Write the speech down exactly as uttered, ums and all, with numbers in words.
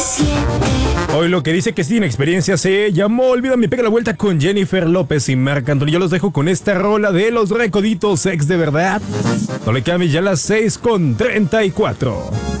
Hoy lo que dice que sin experiencia se llamó Olvídame, pega la vuelta con Jennifer López y Marc Anthony. Yo los dejo con esta rola de Los Recoditos, ex de verdad. No le cambies, ya las seis con treinta y cuatro.